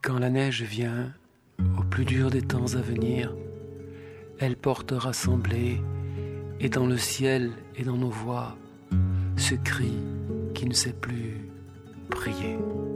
Quand la neige vient, au plus dur des temps à venir, elle porte rassemblé, et dans le ciel et dans nos voix, ce cri qui ne sait plus prier.